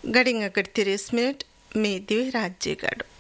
गडिंग अकड़ 30 मिनट में दिवे राज्य गाडो.